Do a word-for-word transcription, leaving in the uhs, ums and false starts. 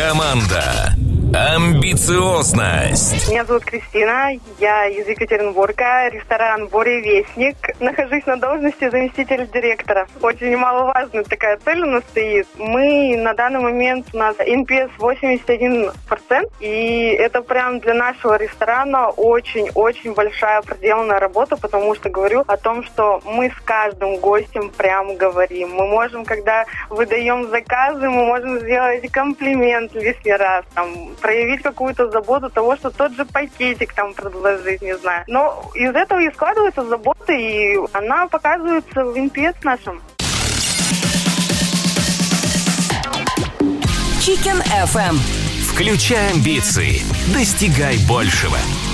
Команда «Амбициозность». Меня зовут Кристина, я из Екатеринбурга, ресторан «Буревестник». Нахожусь на должности заместителя директора. Очень немаловажная такая цель у нас стоит. Мы на данный момент, у нас эн пи эс восемьдесят один процент, и это прям для нашего ресторана очень-очень большая проделанная работа, потому что говорю о том, что мы с каждым гостем прям говорим. Мы можем, когда выдаем заказы, мы можем сделать комплимент лишний раз, там, проявить какую-то заботу того, что тот же пакетик там предложить, не знаю. Но из этого и складывается забота, и она показывается в эн пи эс нашем. Chicken эф эм. Включай амбиции, достигай большего.